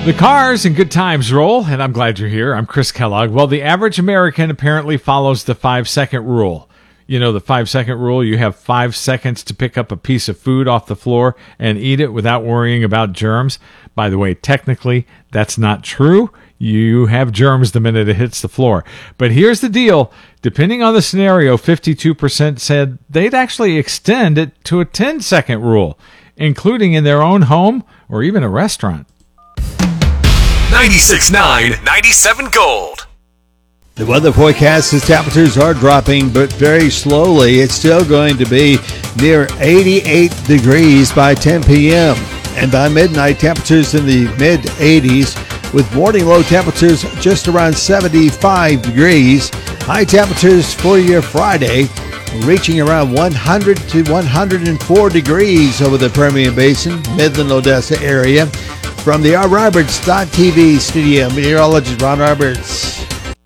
The cars and good times roll, and I'm glad you're here. I'm Chris Kellogg. Well, the average American apparently follows the 5-second rule. You know, the 5-second rule, you have 5 seconds to pick up a piece of food off the floor and eat it without worrying about germs. By the way, technically, that's not true. You have germs the minute it hits the floor. But here's the deal. Depending on the scenario, 52% said they'd actually extend it to a 10-second rule, including in their own home or even a restaurant. 96.9, 97 Gold. The weather forecast says temperatures are dropping, but very slowly. It's still going to be near 88 degrees by 10 p.m. And by midnight, temperatures in the mid-80s, with morning low temperatures just around 75 degrees. High temperatures for your Friday, reaching around 100 to 104 degrees over the Permian Basin, Midland, Odessa area. From the Ron Roberts.TV studio, meteorologist Ron Roberts.